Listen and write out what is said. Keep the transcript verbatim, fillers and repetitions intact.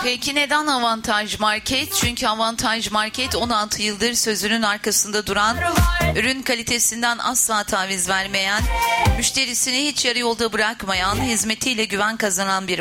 Peki neden Avantaj Market? Çünkü Avantaj Market on altı yıldır sözünün arkasında duran, ürün kalitesinden asla taviz vermeyen, müşterisini hiç yarı yolda bırakmayan, hizmetiyle güven kazanan bir